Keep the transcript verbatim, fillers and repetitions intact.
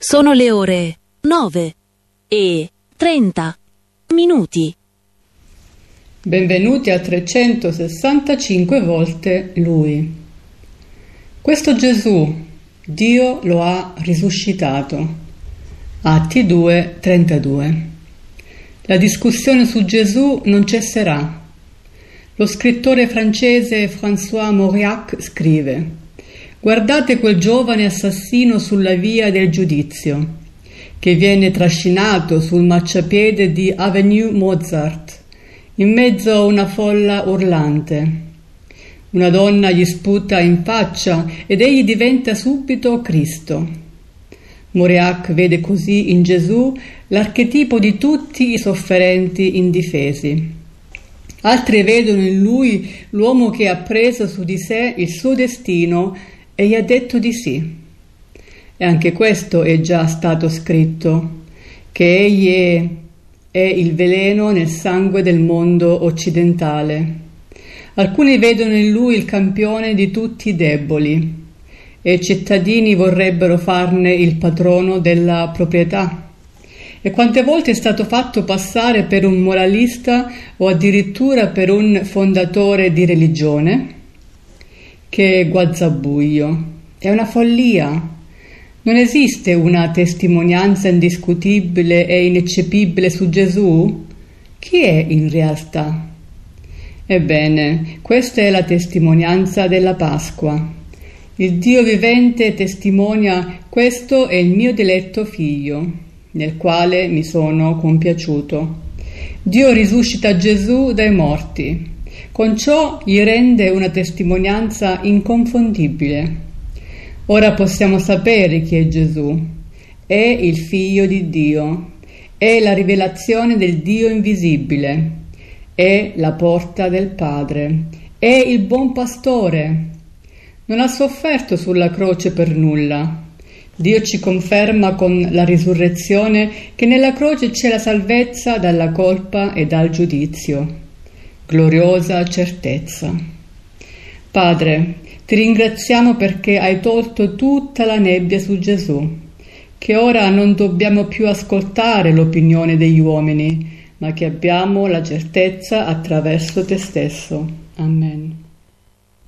Sono le ore nove e trenta minuti. Benvenuti a trecentosessantacinque volte Lui. Questo Gesù, Dio lo ha risuscitato. Atti due, trentadue. La discussione su Gesù non cesserà. Lo scrittore francese François Mauriac scrive: guardate quel giovane assassino sulla via del giudizio, che viene trascinato sul marciapiede di Avenue Mozart, in mezzo a una folla urlante. Una donna gli sputa in faccia ed egli diventa subito Cristo. Mauriac vede così in Gesù l'archetipo di tutti i sofferenti indifesi. Altri vedono in lui l'uomo che ha preso su di sé il suo destino e gli ha detto di sì. E anche questo è già stato scritto, che egli è, è il veleno nel sangue del mondo occidentale. Alcuni vedono in lui il campione di tutti i deboli, e i cittadini vorrebbero farne il patrono della proprietà. E quante volte è stato fatto passare per un moralista o addirittura per un fondatore di religione? Che guazzabuglio! È una follia! Non esiste una testimonianza indiscutibile e ineccepibile su Gesù? Chi è in realtà? Ebbene, questa è la testimonianza della Pasqua. Il Dio vivente testimonia: questo è il mio diletto figlio, nel quale mi sono compiaciuto. Dio risuscita Gesù dai morti. Con ciò gli rende una testimonianza inconfondibile. Ora possiamo sapere chi è Gesù. È il Figlio di Dio. È la rivelazione del Dio invisibile. È la porta del Padre. È il buon pastore. Non ha sofferto sulla croce per nulla. Dio ci conferma con la risurrezione che nella croce c'è la salvezza dalla colpa e dal giudizio. Gloriosa certezza. Padre, ti ringraziamo perché hai tolto tutta la nebbia su Gesù, che ora non dobbiamo più ascoltare l'opinione degli uomini, ma che abbiamo la certezza attraverso te stesso. Amen.